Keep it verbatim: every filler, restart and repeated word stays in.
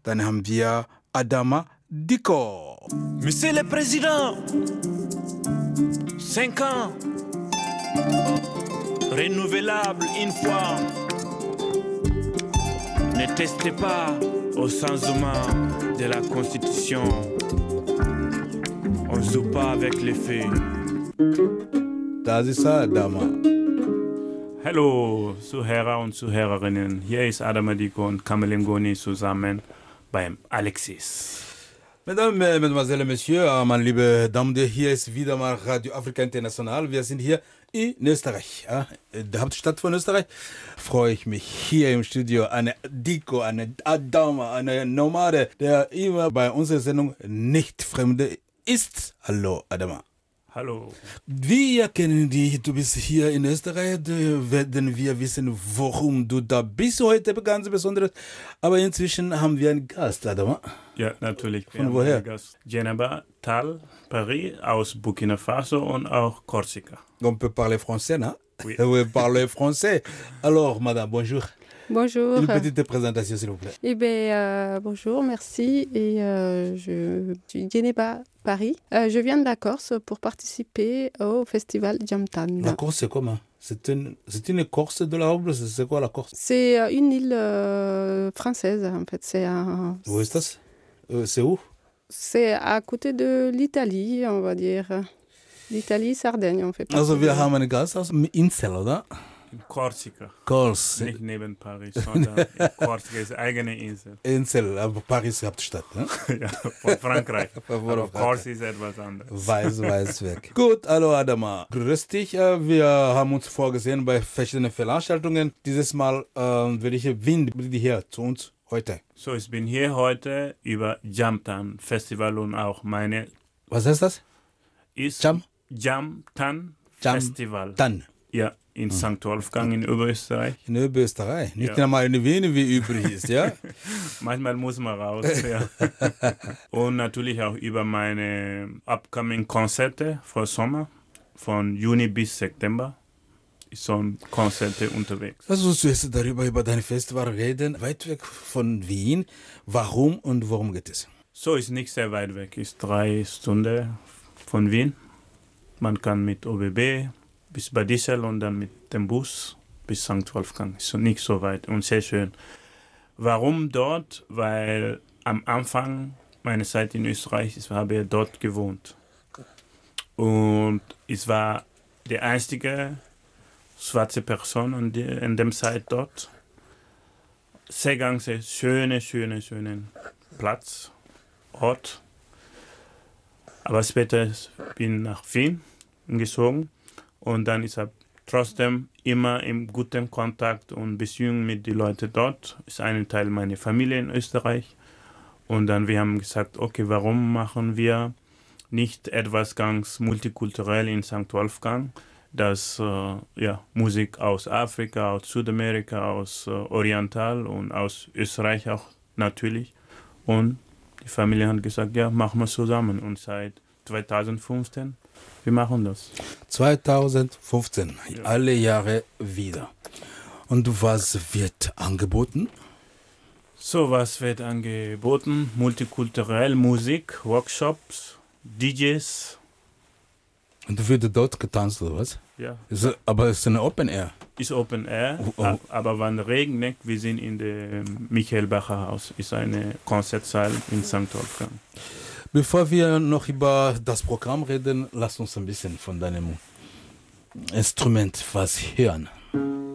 Dann haben wir Adama Dicko. Monsieur le Président, cinq ans, renouvelable une fois. Ne testez pas au changement de la Constitution. On ne joue pas avec les faits. Das ist Adama. Hallo Zuhörer und Zuhörerinnen, hier ist Adama Dicko und Kamel Ngoni zusammen beim Alexis. Mesdames, Mesdemoiselles, Messieurs, meine liebe Damen, hier ist wieder mal Radio Afrika International. Wir sind hier in Österreich, ja, der Hauptstadt von Österreich. Freue ich mich hier im Studio eine Dicko, eine Adama, eine Nomade, der immer bei unserer Sendung nicht Fremde ist. Hallo Adama. Hallo. Wir kennen dich, du bist hier in Österreich, werden wir wissen, warum du da bist heute, ganz besonders. Aber inzwischen haben wir einen Gast, Adama. Ja, natürlich. Von woher? Djeneba Tal Paris aus Burkina Faso und auch Korsika. On peut parler français, non? Oui. Oui, parler français. Alors, madame, bonjour. Bonjour. Une petite présentation, s'il vous plaît. Eh bien, euh, bonjour, merci. Et euh, je suis Djeneba Paris. Euh, je viens de la Corse pour participer au festival Jamtan. La Corse, c'est comment? C'est une, c'est une Corse de la Hoble? C'est quoi la Corse? C'est euh, une île euh, française, en fait. C'est un... Où est-ce que euh, c'est où? C'est à côté de l'Italie, on va dire. L'Italie, Sardaigne, on fait partie. Also, wir haben einen Gast aus dem Insel, oder? In Korsika. Corse. Nicht neben Paris, sondern in Korsika ist eigene Insel. Insel, aber Paris Hauptstadt, ne? Ja, von Frankreich. Von Aber Frankreich. Korsi ist etwas anderes. Weiß, weiß weg. Gut, hallo Adama. Grüß dich. Wir haben uns vorgesehen bei verschiedenen Veranstaltungen. Dieses Mal ähm, welche Wind bringt die hier zu uns heute? So, ich bin hier heute über Jamtan Festival und auch meine Was heißt das? ist Jam? Jamtan Jam- Festival. Dann. Ja, in Sankt Wolfgang in Oberösterreich. In Österreich. Nicht Ja. einmal in Wien, wie übrig ist, ja? Manchmal muss man raus, ja. Und natürlich auch über meine upcoming Konzerte vor Sommer, von Juni bis September. Ist so ein Konzerte unterwegs. Lass uns zuerst darüber, über dein Festival reden. Weit weg von Wien. Warum und worum geht es? So, ist nicht sehr weit weg, ist drei Stunden von Wien. Man kann mit O B B bis Bad Ischl und dann mit dem Bus bis Sankt Wolfgang. Ist so nicht so weit und sehr schön. Warum dort? Weil am Anfang meiner Zeit in Österreich, ich habe dort gewohnt. Und ich war die einzige schwarze Person in, die, in dem Zeit dort. Sehr ganz sehr schöne, schöne, schöne Platz, Ort. Aber später bin ich nach Wien gezogen und dann ist er trotzdem immer im guten Kontakt und Beziehung mit den Leuten dort. Ist ein Teil meiner Familie in Österreich. Und dann wir haben gesagt, okay, warum machen wir nicht etwas ganz multikulturell in Sankt Wolfgang, dass äh, ja, Musik aus Afrika, aus Südamerika, aus äh, Oriental und aus Österreich auch natürlich. Und die Familie hat gesagt, ja, machen wir zusammen. Und seit zwanzig fünfzehn, wir machen das. zwanzig fünfzehn, Ja. alle Jahre wieder. Und was wird angeboten? So was wird angeboten, multikulturell, Musik, Workshops, D Js. Und wird dort getanzt oder was? Ja, Ist, aber es ist eine Open Air. ist Open Air, Oh, oh. a- aber wenn regnet, wir sind in dem Michael-Bacher Haus, ist eine Konzertsaal in Sankt Wolfgang. Bevor wir noch über das Programm reden, lass uns ein bisschen von deinem Instrument was hören.